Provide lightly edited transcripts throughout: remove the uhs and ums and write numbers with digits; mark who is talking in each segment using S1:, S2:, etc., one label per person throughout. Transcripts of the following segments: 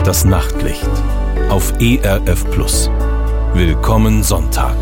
S1: Das Nachtlicht auf ERF Plus. Willkommen Sonntag.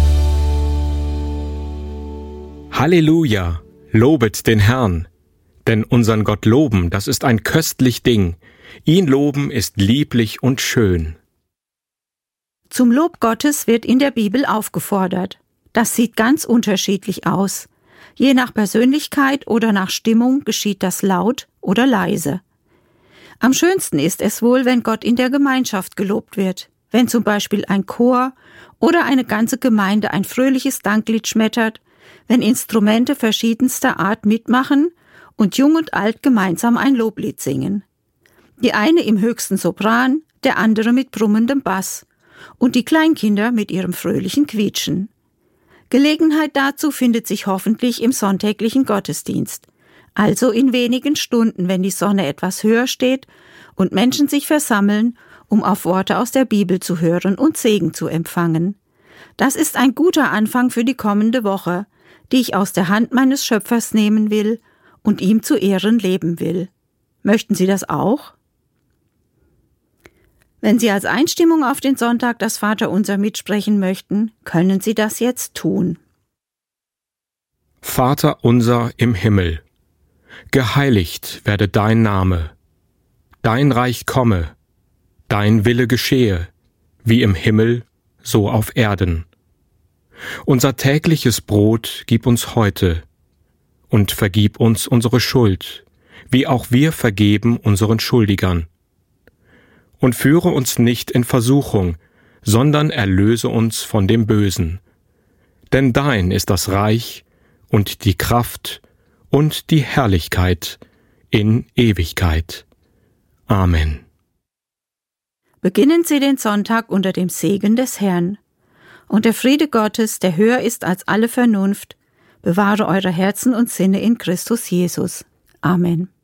S2: Halleluja, lobet den Herrn. Denn unseren Gott loben, das ist ein köstlich Ding. Ihn loben ist lieblich und schön.
S3: Zum Lob Gottes wird in der Bibel aufgefordert. Das sieht ganz unterschiedlich aus. Je nach Persönlichkeit oder nach Stimmung geschieht das laut oder leise. Am schönsten ist es wohl, wenn Gott in der Gemeinschaft gelobt wird, wenn zum Beispiel ein Chor oder eine ganze Gemeinde ein fröhliches Danklied schmettert, wenn Instrumente verschiedenster Art mitmachen und Jung und Alt gemeinsam ein Loblied singen. Die eine im höchsten Sopran, der andere mit brummendem Bass und die Kleinkinder mit ihrem fröhlichen Quietschen. Gelegenheit dazu findet sich hoffentlich im sonntäglichen Gottesdienst, also in wenigen Stunden, wenn die Sonne etwas höher steht und Menschen sich versammeln, um auf Worte aus der Bibel zu hören und Segen zu empfangen. Das ist ein guter Anfang für die kommende Woche, die ich aus der Hand meines Schöpfers nehmen will und ihm zu Ehren leben will. Möchten Sie das auch? Wenn Sie als Einstimmung auf den Sonntag das Vaterunser mitsprechen möchten, können Sie das jetzt tun.
S2: Vater unser im Himmel, geheiligt werde dein Name, dein Reich komme, dein Wille geschehe, wie im Himmel, so auf Erden. Unser tägliches Brot gib uns heute und vergib uns unsere Schuld, wie auch wir vergeben unseren Schuldigern. Und führe uns nicht in Versuchung, sondern erlöse uns von dem Bösen. Denn dein ist das Reich und die Kraft und die Herrlichkeit in Ewigkeit. Amen.
S3: Beginnen Sie den Sonntag unter dem Segen des Herrn. Und der Friede Gottes, der höher ist als alle Vernunft, bewahre eure Herzen und Sinne in Christus Jesus. Amen.